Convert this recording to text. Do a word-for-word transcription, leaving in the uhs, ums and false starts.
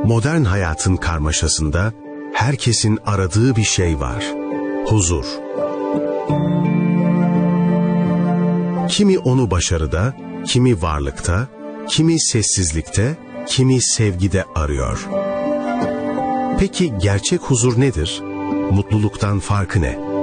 Modern hayatın karmaşasında herkesin aradığı bir şey var. Huzur. Kimi onu başarıda, kimi varlıkta, kimi sessizlikte, kimi sevgide arıyor. Peki gerçek huzur nedir? Mutluluktan farkı ne?